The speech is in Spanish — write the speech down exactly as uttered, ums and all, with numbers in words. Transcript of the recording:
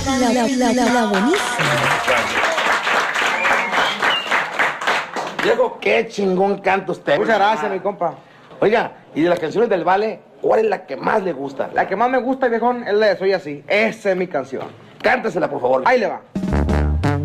La, la, la, la, la buenísima. Diego, qué chingón canta usted. Muchas gracias, mi compa. Oiga, y de las canciones del Vale, ¿cuál es la que más le gusta? La que más me gusta, viejón, es la de Soy Así. Esa es mi canción. Cántasela, por favor. Ahí le va.